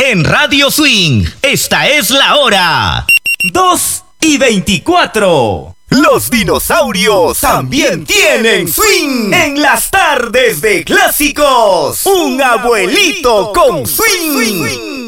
En Radio Swing, esta es la hora. 2:24. Los dinosaurios también tienen swing en las tardes de clásicos. Un abuelito con swing.